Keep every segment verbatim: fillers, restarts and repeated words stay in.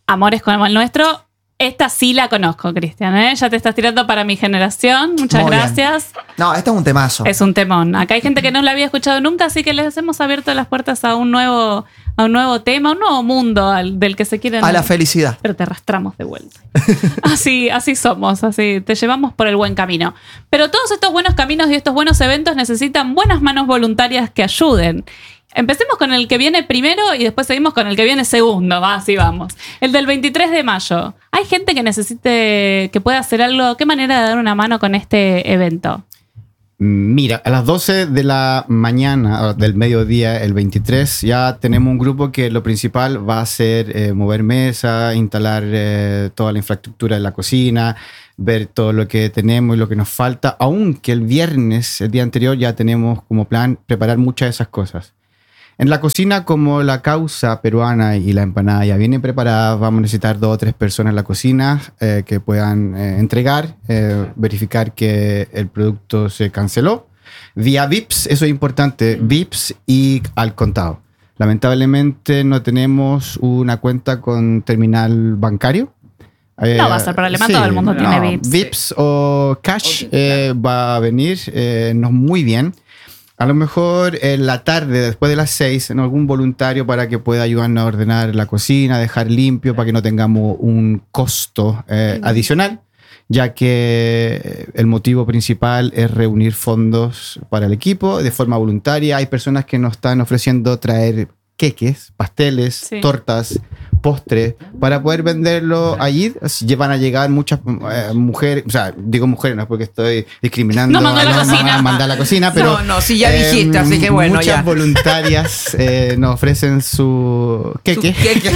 amores como el nuestro. Esta sí la conozco, Cristian, ¿eh? Ya te estás tirando para mi generación. Muchas Muy gracias. Bien. No, este es un temazo. Es un temón. Acá hay gente que no la había escuchado nunca, así que les hemos abierto las puertas a un nuevo, a un nuevo tema, a un nuevo mundo al, del que se quieren... A la felicidad. Pero te arrastramos de vuelta. Así, así somos, así te llevamos por el buen camino. Pero todos estos buenos caminos y estos buenos eventos necesitan buenas manos voluntarias que ayuden. Empecemos con el que viene primero y después seguimos con el que viene segundo. Va, así vamos. El del veintitrés de mayo. ¿Hay gente que necesite, que pueda hacer algo? ¿Qué manera de dar una mano con este evento? Mira, a las doce de la mañana, del mediodía, el veintitrés, ya tenemos un grupo que lo principal va a ser eh, mover mesa, instalar eh, toda la infraestructura de la cocina, ver todo lo que tenemos y lo que nos falta, aunque el viernes, el día anterior, ya tenemos como plan preparar muchas de esas cosas. En la cocina, como la causa peruana y la empanada ya vienen preparadas, vamos a necesitar dos o tres personas en la cocina eh, que puedan eh, entregar, eh, verificar que el producto se canceló. Vía V I P S, eso es importante, V I P S y al contado. Lamentablemente no tenemos una cuenta con terminal bancario. Eh, no va a ser problema, sí, todo el mundo no, tiene V I P S. V I P S o cash eh, va a venir, eh, nos muy bien. A lo mejor en la tarde, después de las seis, en algún voluntario para que pueda ayudarnos a ordenar la cocina, dejar limpio para que no tengamos un costo eh, adicional, ya que el motivo principal es reunir fondos para el equipo de forma voluntaria. Hay personas que nos están ofreciendo traer queques, pasteles, sí, tortas, postres, para poder venderlo allí. Van a llegar muchas eh, mujeres, o sea, digo mujeres, no es porque estoy discriminando no, a la cocina. mandar a la cocina, pero... No, no, sí, ya eh, dijiste, así que bueno, muchas ya. Muchas voluntarias eh, nos ofrecen su queque. Su queque.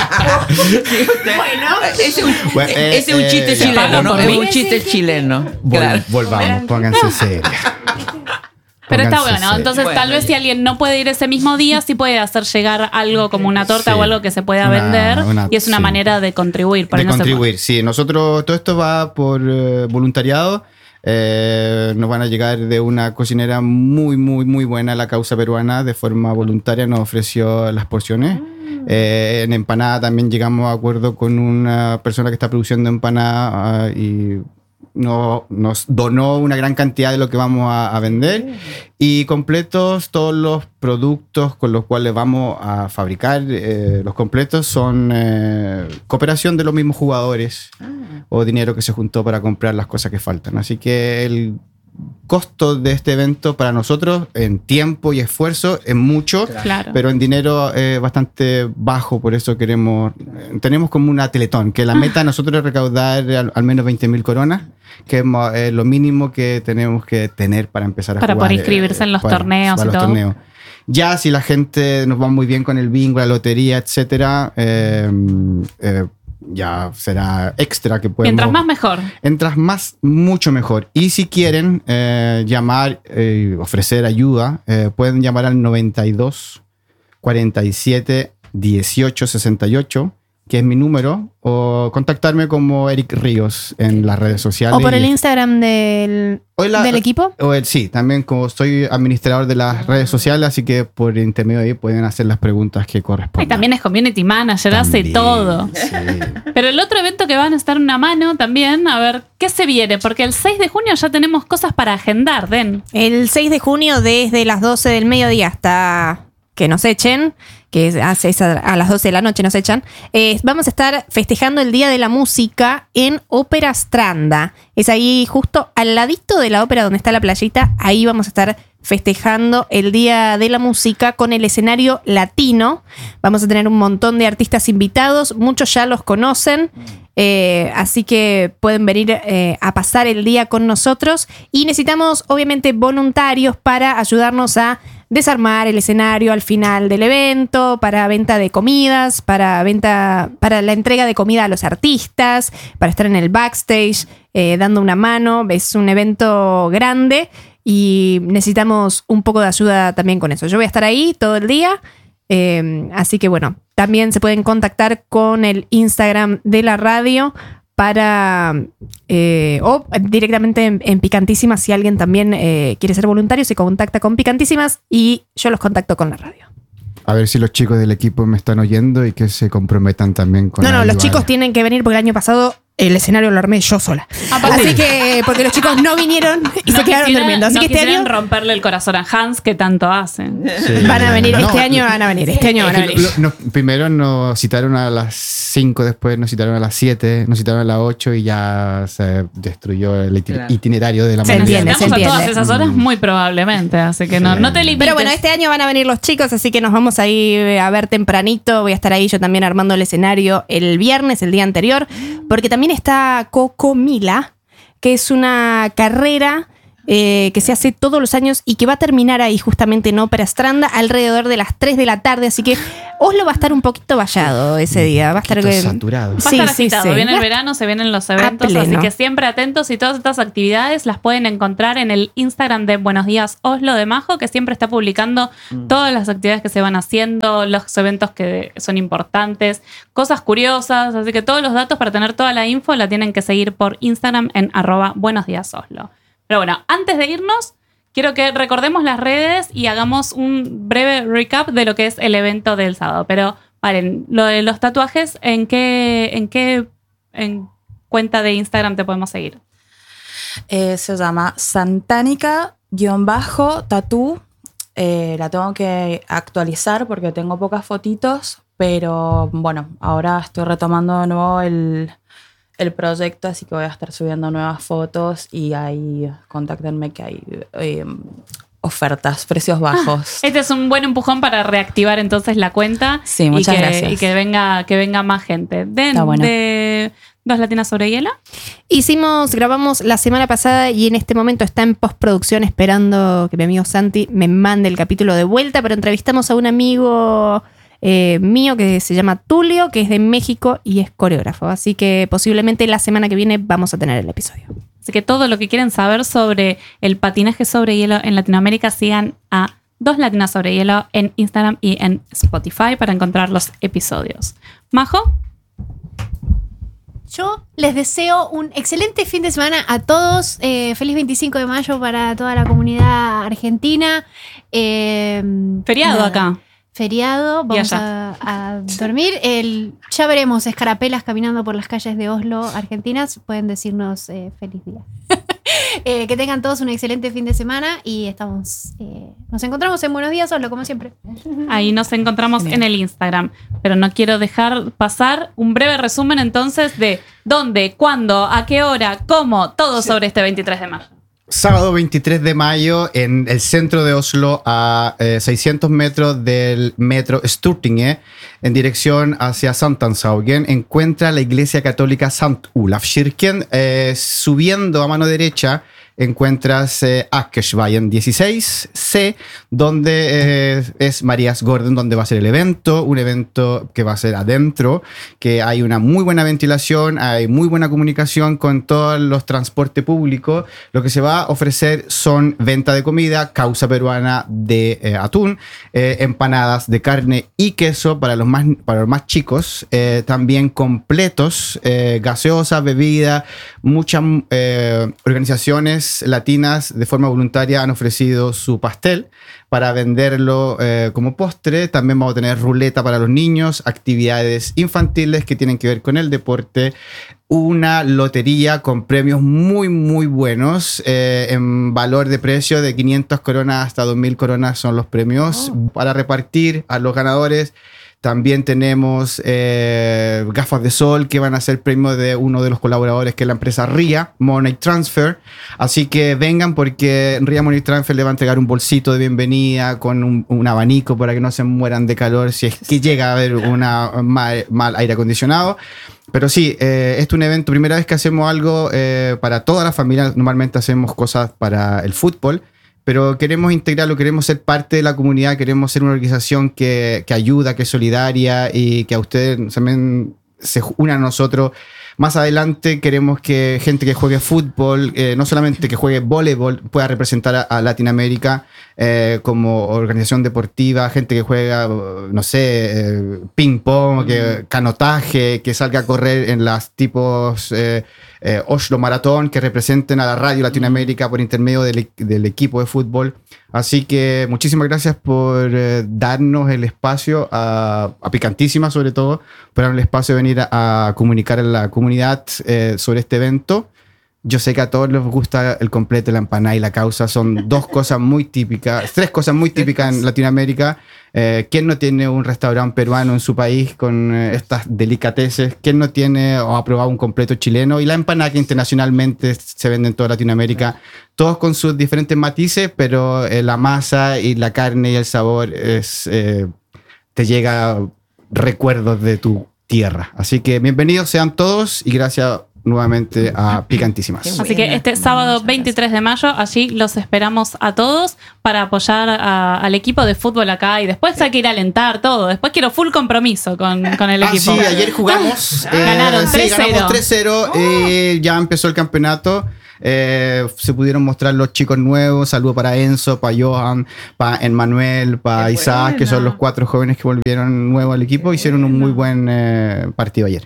Bueno, ese es un, bueno, eh, ese es un chiste eh, chileno, ¿no? Es un chiste chileno. Vol claro. Volvamos, pónganse serios. Pero está bueno, entonces bueno, tal vez si alguien no puede ir ese mismo día, sí puede hacer llegar algo como una torta sí, o algo que se pueda una, vender una, y es una sí. manera de contribuir. De contribuir, sí. Nosotros, todo esto va por uh, voluntariado. Eh, nos van a llegar de una cocinera muy, muy, muy buena, la causa peruana, de forma voluntaria nos ofreció las porciones. Mm. Eh, en empanada también llegamos a acuerdo con una persona que está produciendo empanada uh, y... No, nos donó una gran cantidad de lo que vamos a, a vender y completos, todos los productos con los cuales vamos a fabricar eh, los completos son eh, cooperación de los mismos jugadores ah. o dinero que se juntó para comprar las cosas que faltan. Así que el costo de este evento para nosotros en tiempo y esfuerzo es mucho, claro. pero en dinero es bastante bajo, por eso queremos, tenemos como una teletón, que la meta de nosotros es recaudar al, al menos veinte mil coronas, que es eh, lo mínimo que tenemos que tener para empezar a para jugar. Para poder inscribirse eh, en los para, torneos para y los todo. Torneos. Ya si la gente nos va muy bien con el bingo, la lotería, etcétera, eh, eh, ya será extra que podemos... Mientras más mejor. Mientras más, mucho mejor. Y si quieren eh, llamar, eh, ofrecer ayuda, eh, pueden llamar al noventa y dos, cuarenta y siete, dieciocho, sesenta y ocho, que es mi número, o contactarme como Eric Ríos en las redes sociales. O por el Instagram del, la, del equipo. O el, sí, también como soy administrador de las redes sociales, así que por intermedio de ahí pueden hacer las preguntas que corresponden. Y también es community manager, también, hace todo. Sí. Pero el otro evento que van a estar una mano también, a ver, ¿qué se viene? Porque el seis de junio ya tenemos cosas para agendar, Den. El seis de junio desde las doce del mediodía hasta que nos echen, que es a las doce de la noche nos echan, eh, vamos a estar festejando el Día de la Música en Ópera Stranda. Es ahí justo al ladito de la ópera donde está la playita, ahí vamos a estar festejando el Día de la Música con el escenario latino. Vamos a tener un montón de artistas invitados, muchos ya los conocen, eh, así que pueden venir eh, a pasar el día con nosotros y necesitamos obviamente voluntarios para ayudarnos a desarmar el escenario al final del evento, para venta de comidas, para venta, para la entrega de comida a los artistas, para estar en el backstage eh, dando una mano. Es un evento grande y necesitamos un poco de ayuda también con eso. Yo voy a estar ahí todo el día, eh, así que bueno, también se pueden contactar con el Instagram de la radio para eh, o directamente en, en Picantísimas, si alguien también eh, quiere ser voluntario, se contacta con Picantísimas y yo los contacto con la radio. A ver si los chicos del equipo me están oyendo y que se comprometan también con No, no, los ayudar. chicos tienen que venir porque el año pasado el escenario lo armé yo sola. Aparte- Así que, porque los chicos no vinieron y No se quedaron quisiera- durmiendo. Así no que este quisieran año romperle el corazón a Hans, que tanto hacen. Sí. van a venir. No, Este año van a venir. Este año van a Es que venir. lo- nos- primero nos citaron a las cinco, después nos citaron a las siete, nos citaron a las ocho y ya se destruyó el iti- Claro. itinerario de la Se mañana. entiende, se Necesitamos a todas entiende. esas horas muy probablemente, así que no, Sí. no te limites. Pero bueno, este año van a venir los chicos, así que nos vamos a ir a ver tempranito. Voy a estar ahí yo también armando el escenario el viernes, el día anterior, porque también está Cocomila, que es una carrera eh, que se hace todos los años y que va a terminar ahí justamente en Ópera Stranda alrededor de las tres de la tarde, así que Oslo va a estar un poquito vallado ese día. Va a estar poquito eh, saturado. Va a Sí, estar sí, agitado. sí. Viene el Va- verano, se vienen los eventos, pleno. así que siempre atentos y todas estas actividades las pueden encontrar en el Instagram de Buenos Días Oslo de Majo, que siempre está publicando todas las actividades que se van haciendo, los eventos que son importantes, cosas curiosas, así que todos los datos para tener toda la info la tienen que seguir por Instagram en arroba Buenos Días Oslo. Pero bueno, antes de irnos, quiero que recordemos las redes y hagamos un breve recap de lo que es el evento del sábado. Pero, vale, lo de los tatuajes, ¿en qué, en qué en cuenta de Instagram te podemos seguir? Eh, se llama Santánica-Tatú. Eh, la tengo que actualizar porque tengo pocas fotitos, pero bueno, ahora estoy retomando de nuevo el, el proyecto, así que voy a estar subiendo nuevas fotos y ahí contáctenme que hay eh, ofertas, precios bajos. Este es un buen empujón para reactivar entonces la cuenta. Sí, muchas y que, gracias. Y que venga, que venga más gente. De, Está bueno. de Dos Latinas sobre Hielo. Hicimos, grabamos la semana pasada y en este momento está en postproducción esperando que mi amigo Santi me mande el capítulo de vuelta, pero entrevistamos a un amigo eh, mío que se llama Tulio, que es de México y es coreógrafo. Así que posiblemente la semana que viene vamos a tener el episodio. Así que todo lo que quieren saber sobre el patinaje sobre hielo en Latinoamérica, sigan a Dos Latinas sobre Hielo en Instagram y en Spotify para encontrar los episodios. Majo, Yo les deseo un excelente fin de semana a todos. Eh, feliz veinticinco de mayo para toda la comunidad argentina. Eh, feriado nada, acá. Feriado, vamos a, a dormir. El, ya veremos escarapelas caminando por las calles de Oslo, argentinas. Pueden decirnos eh, feliz día. Eh, que tengan todos un excelente fin de semana y estamos eh, nos encontramos en Buenos Días Oslo, como siempre. Ahí nos encontramos en el Instagram. Pero no quiero dejar pasar un breve resumen entonces de dónde, cuándo, a qué hora, cómo, todo sobre este veintitrés de mayo. Sábado veintitrés de mayo en el centro de Oslo, a eh, seiscientos metros del metro Stortinget, en dirección hacia Sankthanshaugen, encuentra la iglesia católica Sant Olafskirken. Eh, subiendo a mano derecha encuentras eh, Akersveien dieciséis C, donde eh, es Marías Gordon, donde va a ser el evento, un evento que va a ser adentro, que hay una muy buena ventilación, hay muy buena comunicación con todos los transportes públicos. Lo que se va a ofrecer son venta de comida, causa peruana de eh, atún, eh, empanadas de carne y queso para los más, para los más chicos, eh, también completos, eh, gaseosa, bebida, muchas eh, organizaciones latinas de forma voluntaria han ofrecido su pastel para venderlo eh, como postre. También vamos a tener ruleta para los niños, actividades infantiles que tienen que ver con el deporte, una lotería con premios muy muy buenos eh, en valor de precio de quinientas coronas hasta dos mil coronas son los premios para repartir a los ganadores. También tenemos eh, gafas de sol que van a ser premio de uno de los colaboradores, que es la empresa R I A, Money Transfer. Así que vengan porque R I A Money Transfer le va a entregar un bolsito de bienvenida con un, un abanico para que no se mueran de calor si es que llega a haber una mal, mal aire acondicionado. Pero sí, eh, este es un evento, primera vez que hacemos algo eh, para toda la familia. Normalmente hacemos cosas para el fútbol, pero queremos integrarlo, queremos ser parte de la comunidad, queremos ser una organización que, que ayuda, que es solidaria y que a ustedes también se unan a nosotros. Más adelante queremos que gente que juegue fútbol, eh, no solamente que juegue voleibol, pueda representar a, a Latinoamérica eh, como organización deportiva, gente que juega, no sé, eh, ping pong, que, canotaje, que salga a correr en las tipos eh, eh, Oslo Maratón, que representen a la radio Latinoamérica por intermedio del, del equipo de fútbol. Así que muchísimas gracias por eh, darnos el espacio, a, a Picantísima sobre todo, por darnos el espacio de venir a, a comunicar a la comunidad eh, sobre este evento. Yo sé que a todos les gusta el completo, la empanada y la causa. Son dos cosas muy típicas, tres cosas muy típicas en Latinoamérica. Eh, ¿Quién no tiene un restaurante peruano en su país con eh, estas delicateces? ¿Quién no tiene o ha probado un completo chileno? Y la empanada que internacionalmente se vende en toda Latinoamérica. Todos con sus diferentes matices, pero eh, la masa y la carne y el sabor es, eh, te llega recuerdos de tu tierra. Así que bienvenidos sean todos y gracias nuevamente a Picantísimas. Así que este sábado veintitrés de mayo, allí los esperamos a todos para apoyar a- al equipo de fútbol acá y después hay que ir a alentar todo. Después quiero full compromiso con, con el Ah, equipo. sí, ayer jugamos. eh, Ganaron sí, tres cero. ganamos tres cero. eh, ya empezó el campeonato. Eh, se pudieron mostrar los chicos nuevos. Saludo para Enzo, para Johan, para Emmanuel, para Isaac, que son los cuatro jóvenes que volvieron nuevos al equipo. Hicieron un muy buen eh, partido ayer.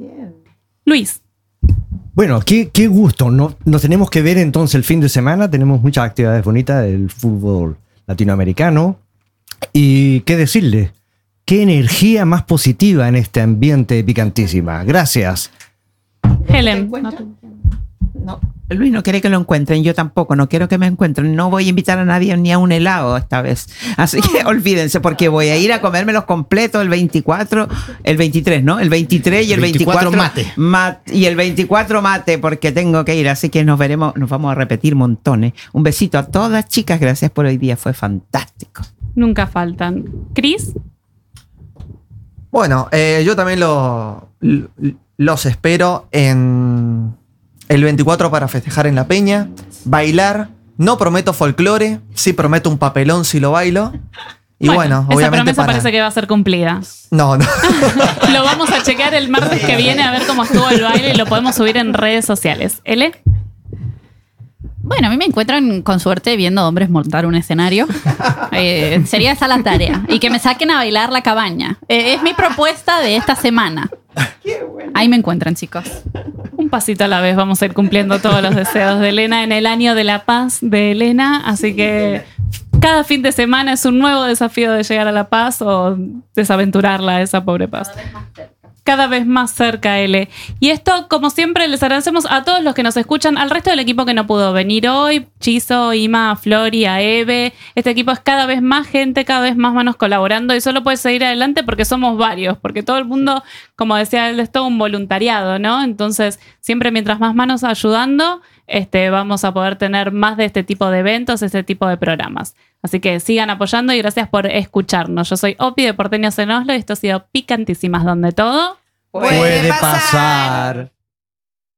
Luis, Bueno, qué, qué gusto. No, nos tenemos que ver entonces el fin de semana. Tenemos muchas actividades bonitas del fútbol latinoamericano. Y qué decirle, qué energía más positiva en este ambiente Picantísima. Gracias. Helen. No, Luis no quiere que lo encuentren, yo tampoco, no quiero que me encuentren. No voy a invitar a nadie ni a un helado esta vez. Así que olvídense, porque voy a ir a comérmelos completos el veinticuatro, el veintitrés, ¿no? El veintitrés y el veinticuatro, veinticuatro mate. mat- y el veinticuatro mate, porque tengo que ir. Así que nos veremos, nos vamos a repetir montones. Un besito a todas, chicas. Gracias por hoy día, fue fantástico. Nunca faltan. Cris, Bueno, eh, yo también lo- l- los espero en el veinticuatro para festejar en La Peña, bailar. No prometo folclore, sí prometo un papelón si lo bailo. Y bueno, esa obviamente promesa para... parece que va a ser cumplida. No, no. Lo vamos a chequear el martes que viene a ver cómo estuvo el baile y lo podemos subir en redes sociales. ¿Ele? Bueno, a mí me encuentran con suerte viendo hombres montar un escenario. Eh, sería esa la tarea. Y que me saquen a bailar la cabaña. Eh, es mi propuesta de esta semana. Ahí me encuentran, chicos. Un pasito a la vez vamos a ir cumpliendo todos los deseos de Elena en el año de la paz de Elena. Así que cada fin de semana es un nuevo desafío de llegar a la paz o desaventurarla a esa pobre paz. Cada vez más cerca, L. Y esto, como siempre, les agradecemos a todos los que nos escuchan, al resto del equipo que no pudo venir hoy, Chizo, Ima, a Flori, a Eve. Este equipo es cada vez más gente, cada vez más manos colaborando y solo puede seguir adelante porque somos varios, porque todo el mundo, como decía él, es todo un voluntariado, ¿no? Entonces, siempre mientras más manos ayudando, este, vamos a poder tener más de este tipo de eventos, este tipo de programas. Así que sigan apoyando y gracias por escucharnos. Yo soy Opi de Porteños en Oslo y esto ha sido Picantísimas, donde todo Puede pasar.